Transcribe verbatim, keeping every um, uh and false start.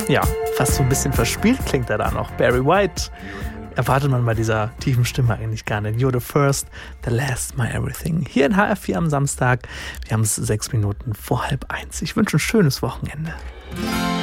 Ja, fast so ein bisschen verspielt klingt er da noch. Barry White erwartet man bei dieser tiefen Stimme eigentlich gar nicht. You're the first, the last, my everything. Hier in H R vier am Samstag. Wir haben es sechs Minuten vor halb eins. Ich wünsche ein schönes Wochenende.